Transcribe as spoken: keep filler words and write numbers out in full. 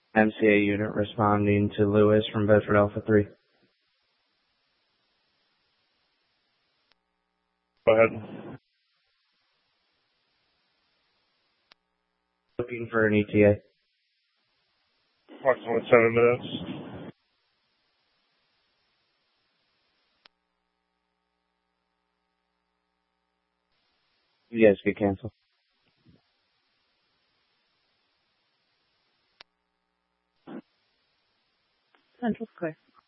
M C A unit responding to Lewis from Bedford Alpha three. Go ahead. Looking for an E T A. Approximately seven minutes. You guys could cancel. Central Square.